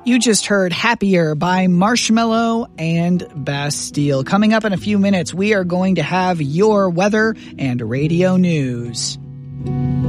You just heard Happier by Marshmello and Bastille. Coming up in a few minutes, we are going to have your weather and radio news.